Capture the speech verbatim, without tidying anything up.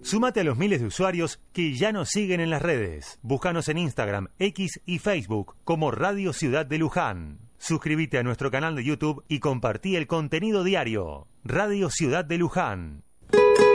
Súmate a los miles de usuarios que ya nos siguen en las redes. Búscanos en Instagram, X y Facebook como Radio Ciudad de Luján. Suscríbete a nuestro canal de YouTube y compartí el contenido diario. Radio Ciudad de Luján.